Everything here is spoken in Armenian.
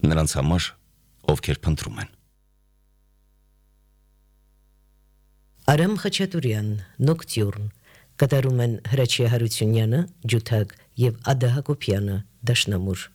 նրանց համար, ովքեր փնտրում են։ Արամ Խաչատուրյան, Նոկտյուրն, կատարում են Հրաչյա Հարությունյանը, ջութակ և Ադա Հակոբյանը, դաշնամուր։